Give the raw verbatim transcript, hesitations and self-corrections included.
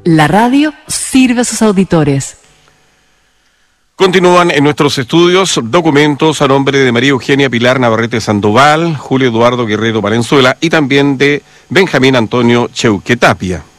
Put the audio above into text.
La radio sirve a sus auditores. Continúan en nuestros estudios documentos a nombre de María Eugenia Pilar Navarrete Sandoval, Julio Eduardo Guerrero Valenzuela y también de Benjamín Antonio Cheuque Tapia.